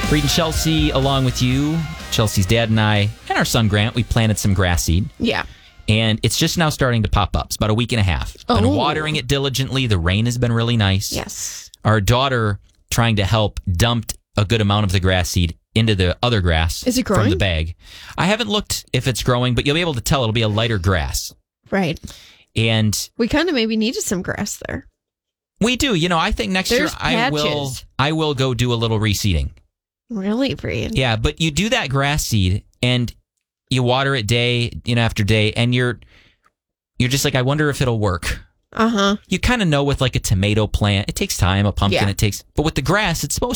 Reed and Chelsea, along with you, Chelsea's dad and I, and our son Grant, we planted some grass seed. Yeah. And it's just now starting to pop up. It's about a week and a half. Been watering it diligently. The rain has been really nice. Yes. Our daughter, trying to help, dumped a good amount of the grass seed into the other grass. Is it growing? From the bag. I haven't looked if it's growing, but you'll be able to tell it'll be a lighter grass. Right. And we kind of maybe needed some grass there. We do. You know, I think next year I will go do a little reseeding. Really, Reed? Yeah, but you do that grass seed and you water it day, after day, and you're just like, I wonder if it'll work. Uh-huh. You kind of know with like a tomato plant, it takes time, a pumpkin, but with the grass, it's supposed